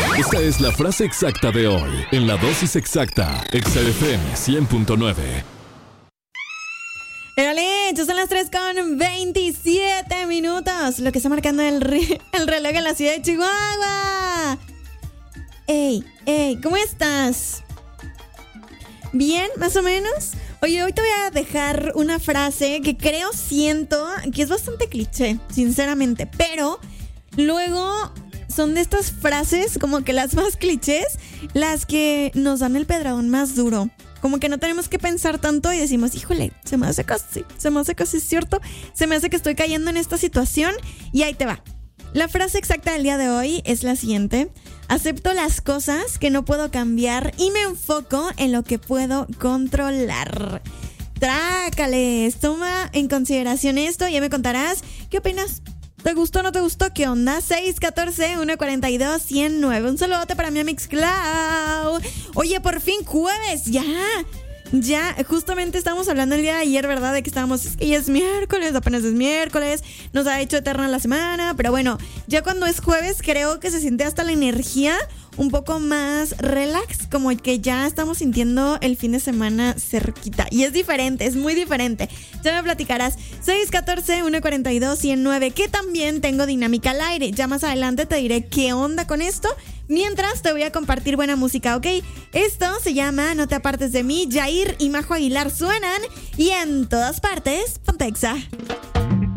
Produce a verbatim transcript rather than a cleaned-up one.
Esta es la frase exacta de hoy en la dosis exacta, Exa F M cien punto nueve. Érale, son las tres con veintisiete minutos, lo que está marcando el, re- el reloj en la ciudad de Chihuahua. Ey, ey, ¿cómo estás? ¿Bien, más o menos? Oye, hoy te voy a dejar una frase que creo, siento, que es bastante cliché, sinceramente, pero luego son de estas frases como que las más clichés, las que nos dan el pedradón más duro. Como que no tenemos que pensar tanto y decimos, híjole, se me hace casi, se me hace casi cierto, se me hace que estoy cayendo en esta situación y ahí te va. La frase exacta del día de hoy es la siguiente: acepto las cosas que no puedo cambiar y me enfoco en lo que puedo controlar. Trácales, toma en consideración esto y ya me contarás qué opinas. ¿Te gustó o no te gustó? ¿Qué onda? seis uno cuatro, uno cuatro dos, uno cero nueve. Un saludote para mi Mixcloud. Oye, por fin jueves, ya. Ya, justamente estábamos hablando el día de ayer, ¿verdad? De que estábamos, es que ya es miércoles, apenas es miércoles, nos ha hecho eterna la semana, pero bueno, ya cuando es jueves creo que se siente hasta la energía un poco más relax, como que ya estamos sintiendo el fin de semana cerquita. Y es diferente, es muy diferente. Ya me platicarás. seis uno cuatro, uno cuatro dos, uno cero nueve, que también tengo dinámica al aire. Ya más adelante te diré qué onda con esto. Mientras te voy a compartir buena música, ¿ok? Esto se llama No te apartes de mí. Yair y Majo Aguilar suenan y en todas partes, ponte Exa.